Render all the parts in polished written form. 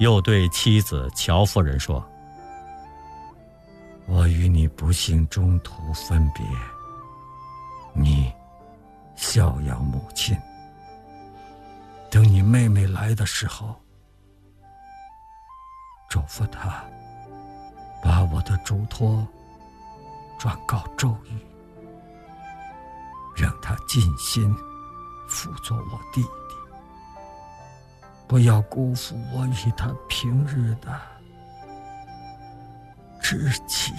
又对妻子乔夫人说：我与你不幸中途分别，你孝养母亲，等你妹妹来的时候，嘱咐她把我的嘱托转告周瑜，让他尽心辅佐我弟弟，不要辜负我与他平日的知己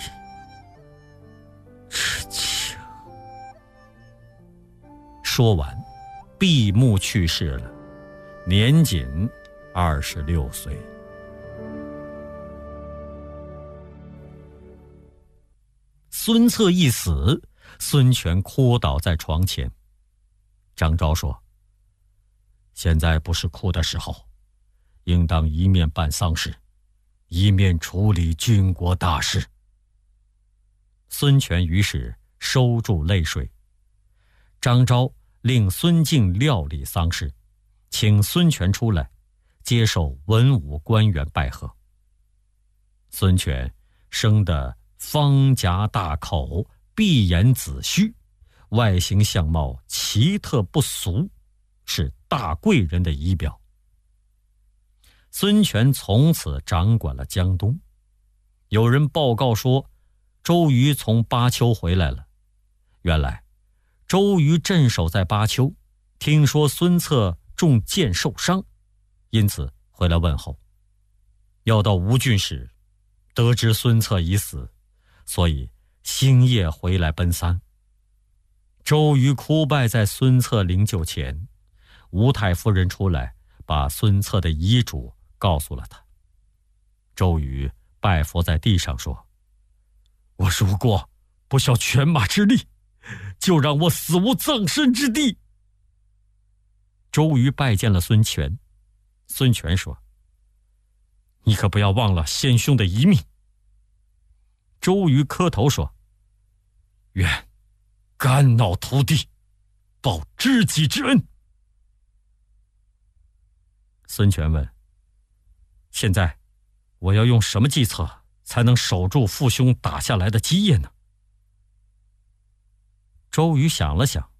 之情。说完，闭目去世了，年仅26岁。孙策一死，孙权哭倒在床前。张昭说：现在不是哭的时候，应当一面办丧事，一面处理军国大事。孙权于是收住泪水。张昭令孙敬料理丧事，请孙权出来接受文武官员拜贺。孙权生得方颊大口，闭眼子虚，外形相貌奇特不俗，是大贵人的仪表。孙权从此掌管了江东。有人报告说，周瑜从巴丘回来了。原来周瑜镇守在巴丘，听说孙策中箭受伤，因此回来问候。要到吴郡时，得知孙策已死，所以星夜回来奔丧。周瑜哭拜在孙策灵柩前，吴太夫人出来把孙策的遗嘱告诉了他。周瑜拜伏在地上说：我如果不效犬马之力，就让我死无葬身之地。周瑜拜见了孙权。孙权说：你可不要忘了先兄的遗命。周瑜磕头说：愿肝脑涂地，报知己之恩。孙权问：现在我要用什么计策才能守住父兄打下来的基业呢？周瑜想了想，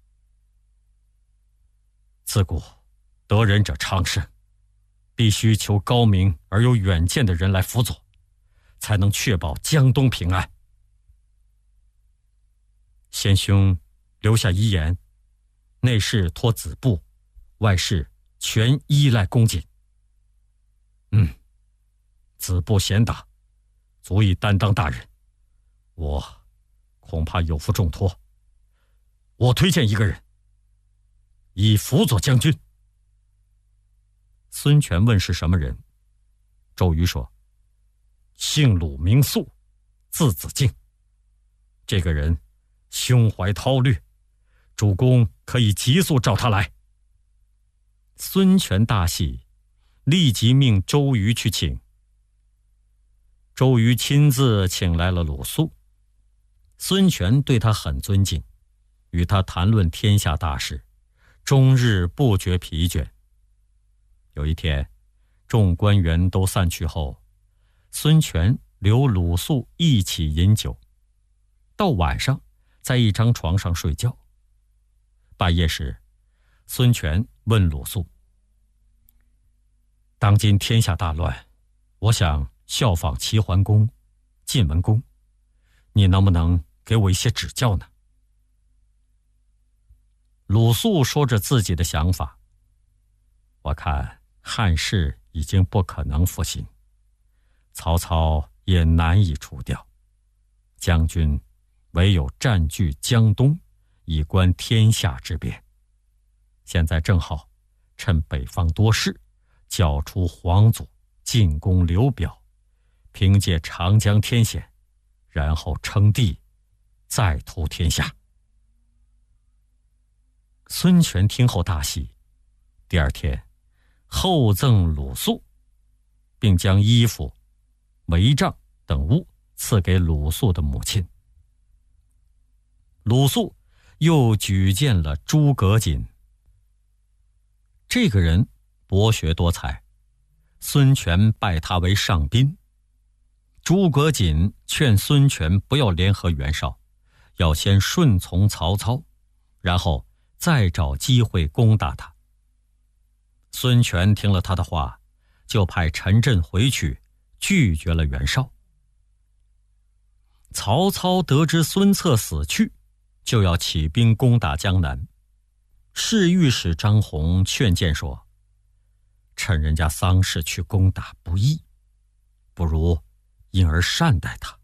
自古得人者昌盛，必须求高明而有远见的人来辅佐，才能确保江东平安。先兄留下遗言，内事托子布，外事全依赖公瑾。子布贤达，足以担当大任，我恐怕有负重托。我推荐一个人，以辅佐将军。孙权问是什么人？周瑜说：姓鲁名肃，字子敬。这个人胸怀韬略，主公可以急速召他来。孙权大喜，立即命周瑜去请。周瑜亲自请来了鲁肃。孙权对他很尊敬，与他谈论天下大事，终日不觉疲倦。有一天，众官员都散去后，孙权留鲁肃一起饮酒，到晚上在一张床上睡觉。半夜时，孙权问鲁肃：当今天下大乱，我想效仿齐桓公、晋文公，你能不能给我一些指教呢？鲁肃说着自己的想法：我看汉室已经不可能复兴，曹操也难以除掉，将军唯有占据江东，以观天下之变。现在正好趁北方多事，剿除黄祖，进攻刘表，凭借长江天险，然后称帝，再图天下。孙权听后大喜，第二天厚赠鲁肃，并将衣服、帷帐等物赐给鲁肃的母亲。鲁肃又举荐了诸葛瑾。这个人博学多才， 孙权拜他为上宾。诸葛瑾劝孙权不要联合袁绍，要先顺从曹操，然后再找机会攻打他。孙权听了他的话，就派陈震回去拒绝了袁绍。曹操得知孙策死去，就要起兵攻打江南。侍御史张宏劝谏说，趁人家丧事去攻打不义，不如因而善待他。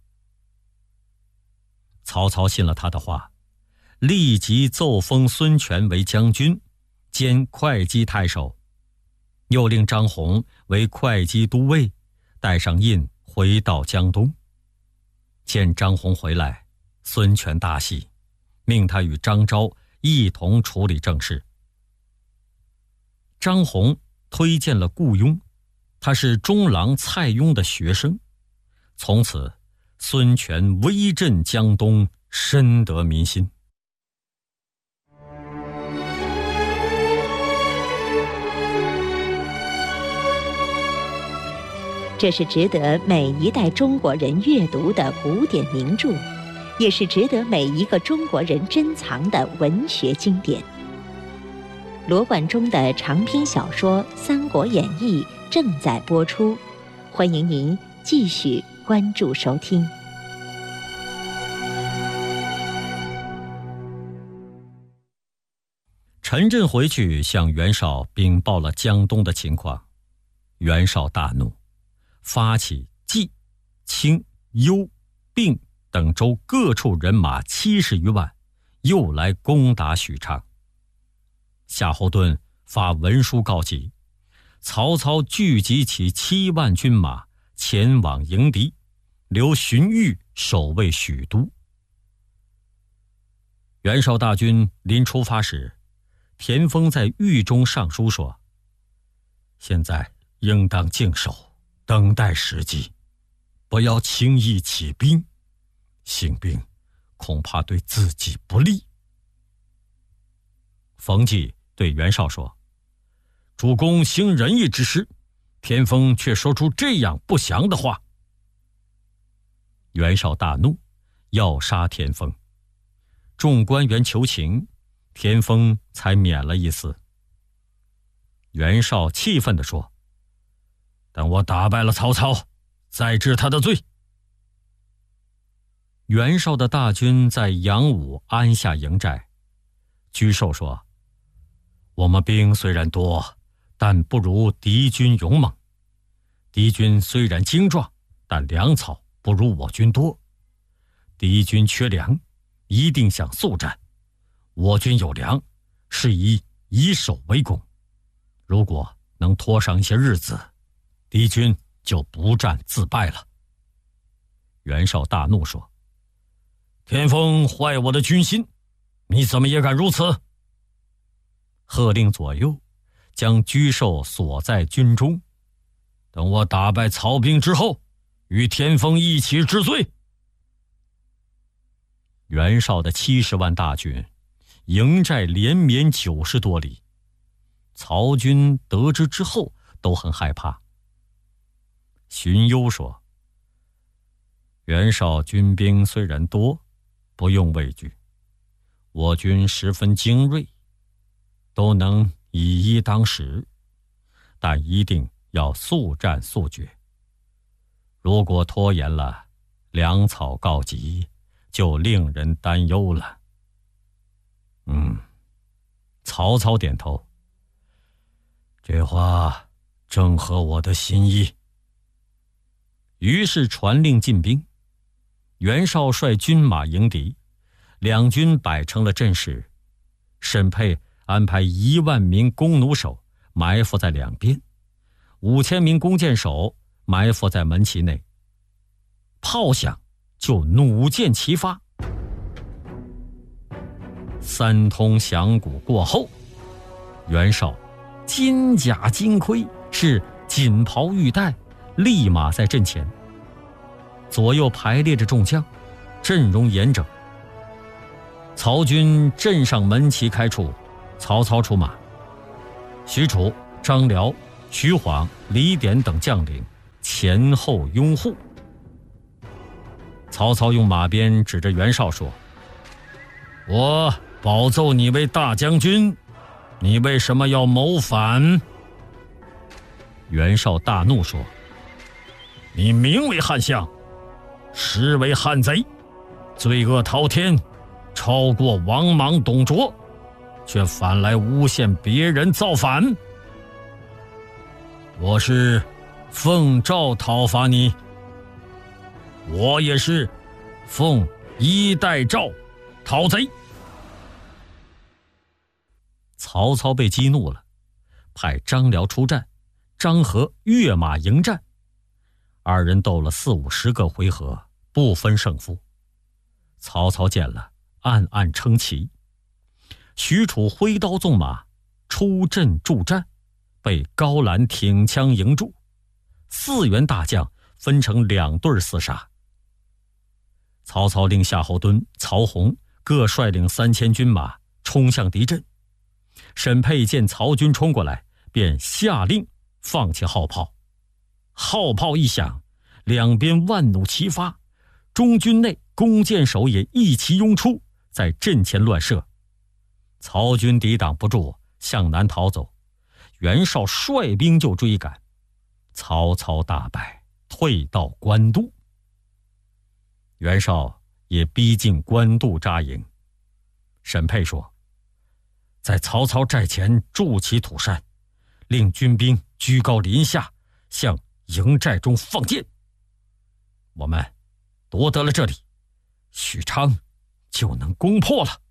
曹操信了他的话，立即奏封孙权为将军兼会稽太守，又令张宏为会稽都尉，带上印回到江东。见张宏回来，孙权大喜，命他与张昭一同处理政事。张宏推荐了顾雍，他是中郎蔡邕的学生。从此孙权威震江东，深得民心。 这是值得每一代中国人阅读的古典名著，也是值得每一个中国人珍藏的文学经典。罗贯中的长篇小说《三国演义》正在播出，欢迎您继续关注收听。 陈震回去向袁绍禀报了江东的情况，袁绍大怒，发起冀、青、幽、并等州各处人马70余万，又来攻打许昌。夏侯惇发文书告急，曹操聚集起7万军马前往迎敌，留荀彧守卫许都。袁绍大军临出发时，田丰在狱中上书说，现在应当静守，等待时机，不要轻易起兵，兴兵恐怕对自己不利。冯骥对袁绍说，主公行仁义之事，田丰却说出这样不祥的话。袁绍大怒，要杀田丰。众官员求情，田丰才免了一死。袁绍气愤地说，等我打败了曹操，再治他的罪。袁绍的大军在阳武安下营寨。沮授说，我们兵虽然多，但不如敌军勇猛。敌军虽然精壮，但粮草不如我军多。敌军缺粮，一定想速战。我军有粮，是以守为攻。如果能拖上一些日子，敌军就不战自败了。袁绍大怒说，田丰坏我的军心，你怎么也敢如此？喝令左右将沮授锁在军中，等我打败曹兵之后，与田丰一起治罪。袁绍的70万大军营寨连绵90多里，曹军得知之后都很害怕。荀攸说，袁绍军兵虽然多，不用畏惧，我军十分精锐，都能以一当十，但一定要速战速决。如果拖延了，粮草告急，就令人担忧了。曹操点头，这话正合我的心意。于是传令进兵，袁绍率军马迎敌，两军摆成了阵势。沈沛安排1万名弓弩手埋伏在两边，5000名弓箭手埋伏在门旗内。炮响就弩箭齐发。3通响鼓过后，袁绍金甲金盔，是锦袍玉带，立马在阵前。左右排列着众将，阵容严整。曹军阵上门旗开处，曹操出马，许褚、张辽、 徐晃、李典等将领前后拥护。曹操用马鞭指着袁绍说：“我保奏你为大将军，你为什么要谋反？”袁绍大怒说：“你名为汉相，实为汉贼，罪恶滔天，超过王莽、董卓，却反来诬陷别人造反。我是奉诏讨伐你，我也是奉一代诏讨贼。”曹操被激怒了，派张辽出战，张合跃马迎战，二人斗了40-50个回合，不分胜负。曹操见了，暗暗称奇。许褚挥刀纵马出阵助战，被高览挺枪迎住，4员大将分成2队厮杀。曹操令夏侯惇、曹洪各率领3000军马冲向敌阵。沈沛见曹军冲过来，便下令放起号炮。号炮一响，两边万弩齐发，中军内弓箭手也一齐拥出，在阵前乱射。曹军抵挡不住，向南逃走。袁绍率兵就追赶，曹操大败，退到官渡。袁绍也逼近官渡扎营。沈沛说：“在曹操寨前筑起土山，令军兵居高临下，向营寨中放箭。我们夺得了这里，许昌就能攻破了。”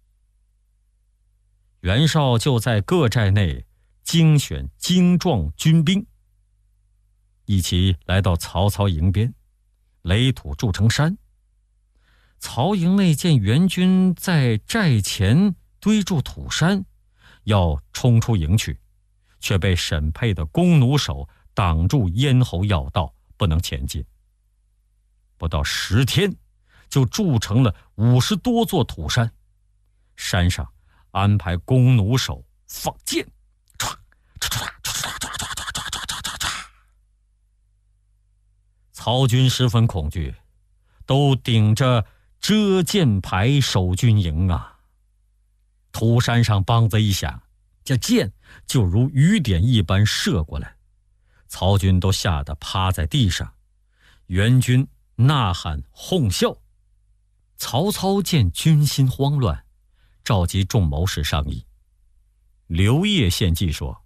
袁绍就在各寨内精选精壮军兵，一起来到曹操营边，垒土筑成山。曹营内见援军在寨前堆筑土山，要冲出营去，却被沈沛的弓弩手挡住咽喉要道，不能前进。不到10天，就筑成了50多座土山，山上安排弓弩手放箭，曹军十分恐惧，都顶着遮箭牌守军营啊。土山上梆子一响，这箭就如雨点一般射过来，曹军都吓得趴在地上，援军呐喊哄笑。曹操见军心慌乱，召集众谋士商议。刘烨献计说：“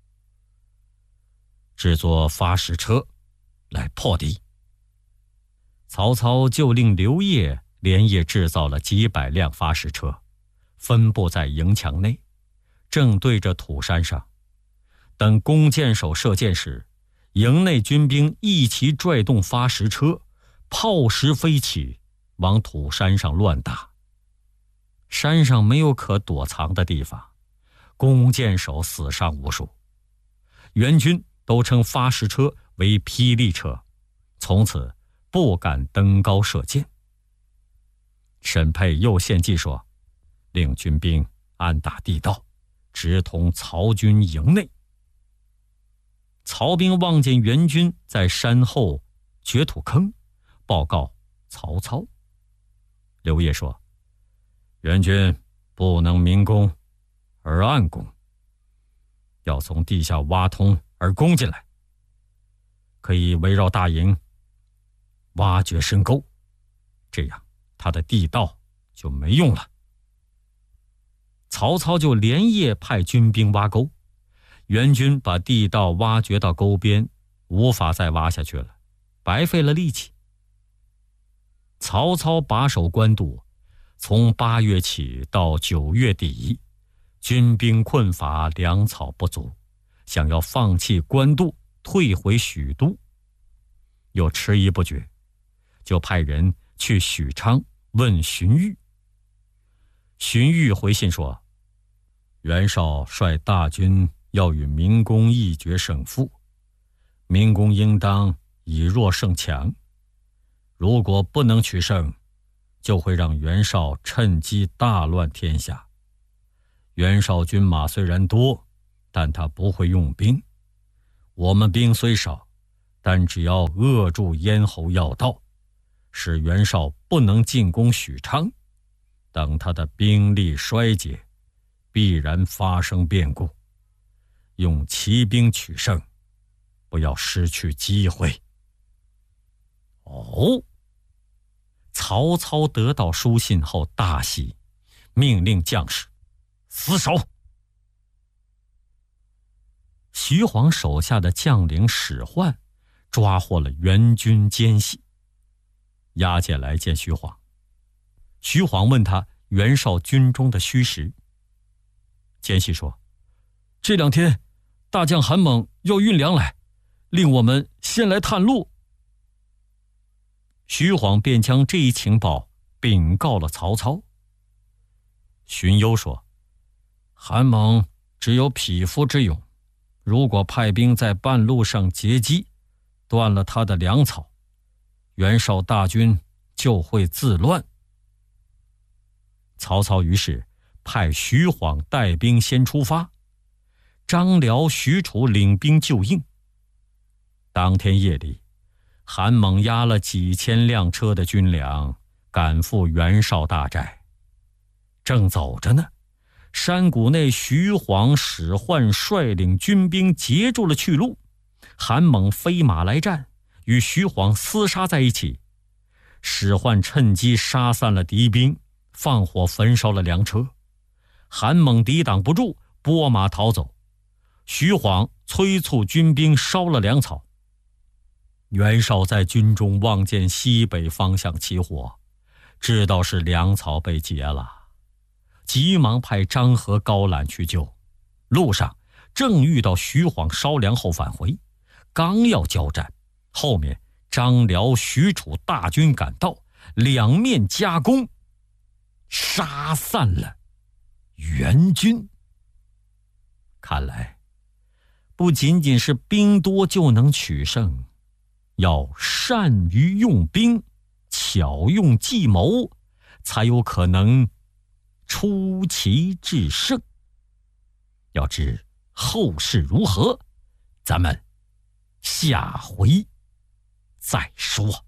制作发石车来破敌。”曹操就令刘烨连夜制造了几百辆发石车，分布在营墙内，正对着土山上。等弓箭手射箭时，营内军兵一齐拽动发石车，炮石飞起，往土山上乱打。山上没有可躲藏的地方，弓箭手死伤无数。援军都称发石车为霹雳车，从此不敢登高射箭。沈沛又献计说，令军兵暗打地道，直通曹军营内。曹兵望见援军在山后掘土坑，报告曹操。刘烨说，援军不能明攻而暗攻，要从地下挖通而攻进来，可以围绕大营挖掘深沟，这样他的地道就没用了。曹操就连夜派军兵挖沟，援军把地道挖掘到沟边，无法再挖下去了，白费了力气。曹操把守官渡，从8月起到9月底，军兵困乏，粮草不足，想要放弃官渡，退回许都，又迟疑不决，就派人去许昌问荀彧。荀彧回信说，袁绍率大军要与明公一决胜负，明公应当以弱胜强，如果不能取胜，就会让袁绍趁机大乱天下。袁绍军马虽然多，但他不会用兵， 我们兵虽少，但只要扼住咽喉要道，使袁绍不能进攻许昌，等他的兵力衰竭，必然发生变故。用骑兵取胜，不要失去机会。”哦，曹操得到书信后大喜，命令将士死守。徐晃手下的将领史涣抓获了援军奸细，押解来见徐晃。徐晃问他袁绍军中的虚实。奸细说：“这2天大将韩猛要运粮来，令我们先来探路。”徐晃便将这一情报禀告了曹操。荀攸说：“韩猛只有匹夫之勇，如果派兵在半路上截击，断了他的粮草，袁绍大军就会自乱。”曹操于是派徐晃带兵先出发，张辽、许褚领兵救应。当天夜里，韩猛押了几千辆车的军粮赶赴袁绍大寨。正走着呢，山谷内徐晃、史涣率领军兵截住了去路，韩猛飞马来战，与徐晃厮杀在一起。史涣趁机杀散了敌兵，放火焚烧了粮车。韩猛抵挡不住，拨马逃走。徐晃催促军兵烧了粮草。袁绍在军中望见西北方向起火，知道是粮草被劫了，急忙派张合、高览去救。路上正遇到徐晃烧粮后返回，刚要交战，后面张辽、许褚大军赶到，两面夹攻，杀散了袁军。看来不仅仅是兵多就能取胜，要善于用兵，巧用计谋，才有可能出奇制胜。要知后事如何，咱们下回再说。